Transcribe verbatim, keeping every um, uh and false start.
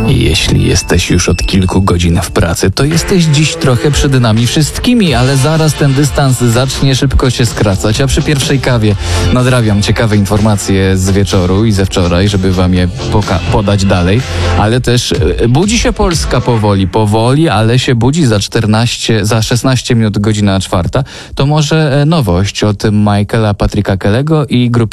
Jeśli jesteś już od kilku godzin w pracy, to jesteś dziś trochę przed nami wszystkimi, ale zaraz ten dystans zacznie szybko się skracać, a przy pierwszej kawie nadrabiam ciekawe informacje z wieczoru i ze wczoraj, żeby wam je poka- podać dalej, ale też e, budzi się Polska powoli, powoli, ale się budzi za czternaście, za szesnaście minut godzina czwarta. To może e, nowość od Michaela Patricka Kellego i grupy